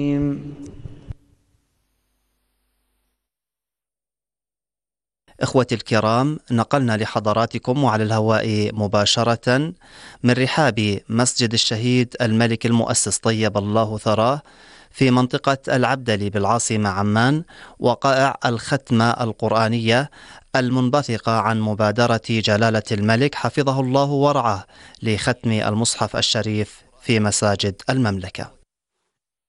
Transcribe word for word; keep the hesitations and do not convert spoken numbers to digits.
إخوتي الكرام، نقلنا لحضراتكم وعلى الهواء مباشرة من رحاب مسجد الشهيد الملك المؤسس طيب الله ثراه في منطقة العبدلي بالعاصمة عمان وقائع الختمة القرآنية المنبثقة عن مبادرة جلالة الملك حفظه الله ورعاه لختم المصحف الشريف في مساجد المملكة.